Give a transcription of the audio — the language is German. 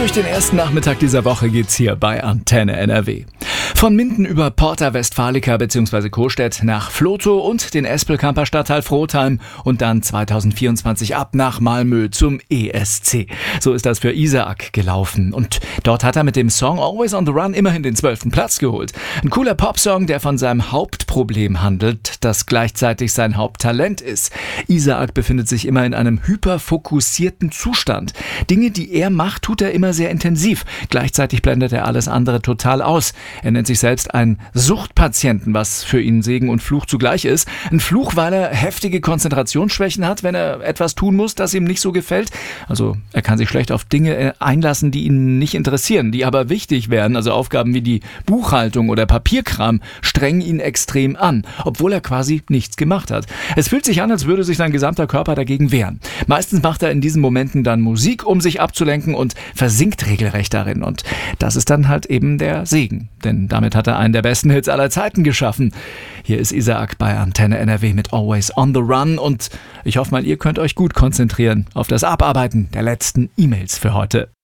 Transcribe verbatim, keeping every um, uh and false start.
Durch den ersten Nachmittag dieser Woche geht's hier bei Antenne N R W. Von Minden über Porta Westfalica bzw. Coestedt nach Vlotho und den Espelkamper Stadtteil Frohnheim und dann zweitausendvierundzwanzig ab nach Malmö zum E S C. So ist das für Isaac gelaufen. Und dort hat er mit dem Song Always on the Run immerhin den zwölften Platz geholt. Ein cooler Popsong, der von seinem Hauptproblem handelt, das gleichzeitig sein Haupttalent ist. Isaac befindet sich immer in einem hyperfokussierten Zustand. Dinge, die er macht, tut er immer sehr intensiv. Gleichzeitig blendet er alles andere total aus. Er nennt sich selbst einen Suchtpatienten, was für ihn Segen und Fluch zugleich ist. Ein Fluch, weil er heftige Konzentrationsschwächen hat, wenn er etwas tun muss, das ihm nicht so gefällt. Also er kann sich schlecht auf Dinge einlassen, die ihn nicht interessieren, die aber wichtig wären. Also Aufgaben wie die Buchhaltung oder Papierkram strengen ihn extrem an, obwohl er quasi nichts gemacht hat. Es fühlt sich an, als würde sich sein gesamter Körper dagegen wehren. Meistens macht er in diesen Momenten dann Musik, um sich abzulenken und versinkt regelrecht darin. Und das ist dann halt eben der Segen. Denn damit hat er einen der besten Hits aller Zeiten geschaffen. Hier ist Isaac bei Antenne N R W mit Always on the Run. Und ich hoffe mal, ihr könnt euch gut konzentrieren auf das Abarbeiten der letzten E-Mails für heute.